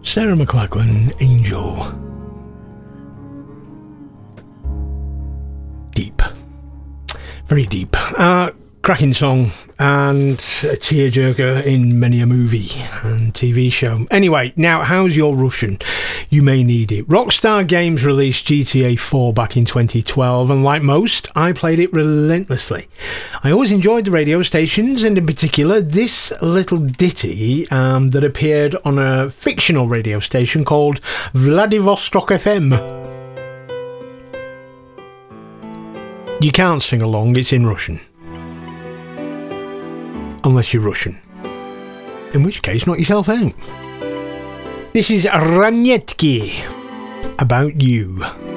Sarah McLachlan, Angel. Deep. Very deep. Cracking song and a tearjerker in many a movie and TV show. Anyway, now how's your Russian? You may need it. Rockstar Games released GTA 4 back in 2012, and like most, I played it relentlessly. I always enjoyed the radio stations, and in particular this little ditty that appeared on a fictional radio station called Vladivostok FM. You can't sing along, it's in Russian. Unless you're Russian. In which case, knock yourself out. This is Ranetki. About You.